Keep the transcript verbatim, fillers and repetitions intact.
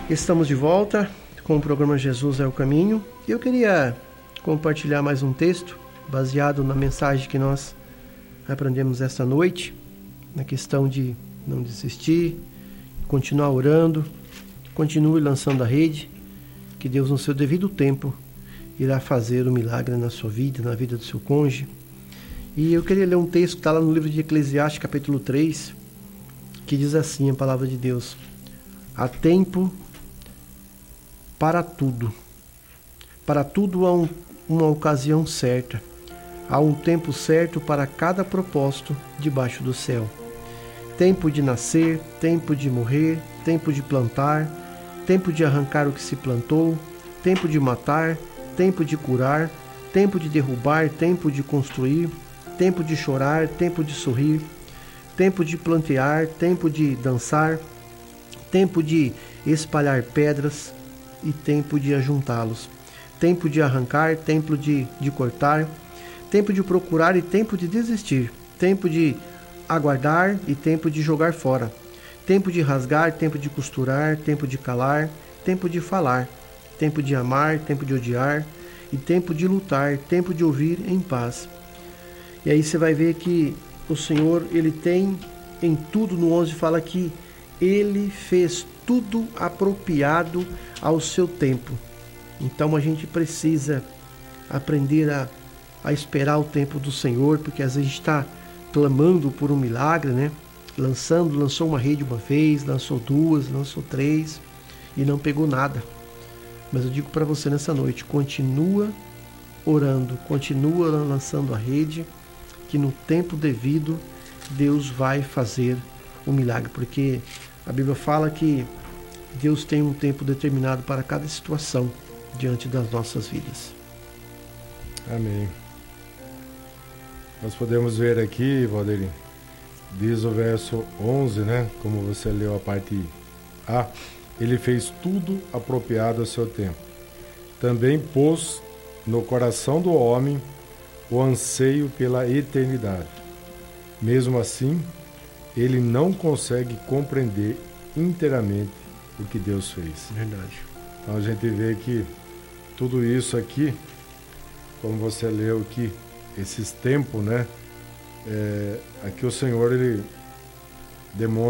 Estamos de volta com o programa Jesus é o Caminho. Eu queria compartilhar mais um texto baseado na mensagem que nós aprendemos esta noite, na questão de não desistir, continuar orando, continue lançando a rede, que Deus no seu devido tempo irá fazer o milagre na sua vida, na vida do seu cônjuge. E eu queria ler um texto que está lá no livro de Eclesiastes, capítulo três, que diz assim a palavra de Deus: há tempo para tudo. Para tudo há um, uma ocasião certa. Há um tempo certo para cada propósito debaixo do céu. Tempo de nascer, tempo de morrer, tempo de plantar, tempo de arrancar o que se plantou, tempo de matar, tempo de curar, tempo de derrubar, tempo de construir, tempo de chorar, tempo de sorrir, tempo de plantear, tempo de dançar, tempo de espalhar pedras e tempo de ajuntá-los, tempo de arrancar, tempo de, de cortar, tempo de procurar e tempo de desistir, tempo de aguardar e tempo de jogar fora, tempo de rasgar, tempo de costurar, tempo de calar, tempo de falar, tempo de amar, tempo de odiar e tempo de lutar, tempo de ouvir em paz. E aí você vai ver que o Senhor, ele tem em tudo, no onze fala que ele fez tudo apropriado ao seu tempo. Então a gente precisa aprender a, a esperar o tempo do Senhor, porque às vezes a gente está clamando por um milagre, né? Lançando, lançou uma rede uma vez, lançou duas, lançou três e não pegou nada. Mas eu digo para você nessa noite, continua orando, continua lançando a rede, que no tempo devido Deus vai fazer o milagre, porque a Bíblia fala que Deus tem um tempo determinado para cada situação diante das nossas vidas. Amém. Nós podemos ver aqui, Valdeirinho, diz o verso onze, né? Como você leu a parte A, ele fez tudo apropriado ao seu tempo. Também pôs no coração do homem o anseio pela eternidade. Mesmo assim, ele não consegue compreender inteiramente o que Deus fez. Verdade. Então a gente vê que tudo isso aqui, como você leu aqui, esses tempos, né? É, aqui o Senhor, ele demonstra